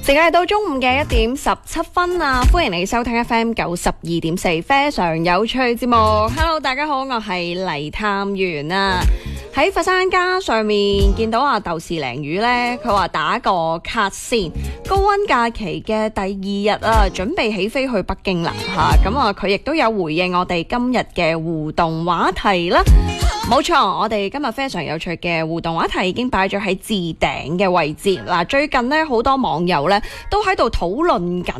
時間係到中午嘅1:17啊！歡迎你收聽 FM 92.4非常有趣節目。Hello， 大家好，我係黎探員啊！喺佛山街上面見到阿豆豉鯪魚呢，佢話打個卡先。高溫假期嘅第2日啊，準備起飛去北京啦嚇！咁佢亦都有回應我哋今日嘅互動話題啦。冇錯，我哋今日非常有趣嘅互動話題已經擺咗喺置頂嘅位置。嗱，最近呢，好多網友呢都喺度討論緊